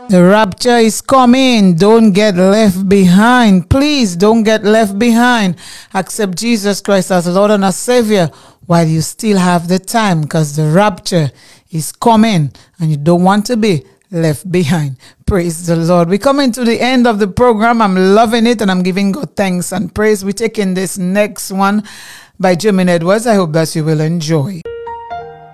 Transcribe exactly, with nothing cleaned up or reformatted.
The rapture is coming. Don't get left behind. Please don't get left behind. Accept Jesus Christ as Lord and as Savior while you still have the time, because the rapture is coming and you don't want to be left behind. Praise the Lord. We're coming to the end of the program. I'm loving it and I'm giving God thanks and praise. We're taking this next one by Jermaine Edwards. I hope that you will enjoy.